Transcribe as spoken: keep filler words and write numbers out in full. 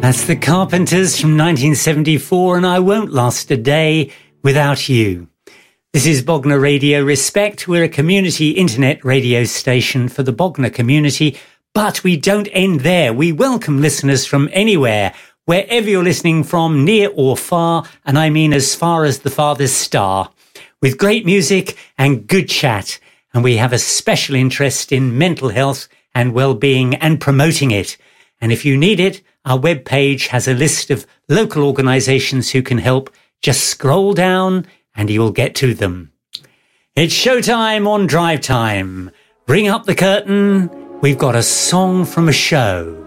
That's the Carpenters from nineteen seventy-four, and I Won't Last a Day Without You. This is Bognor Radio Respect. We're a community internet radio station for the Bognor community, but we don't end there. We welcome listeners from anywhere, wherever you're listening from, near or far, and I mean as far as the farthest star, with great music and good chat. And we have a special interest in mental health and well-being and promoting it. And if you need it, our webpage has a list of local organisations who can help. Just scroll down and you will get to them. It's showtime on Drive Time. Bring up the curtain. We've got a song from a show.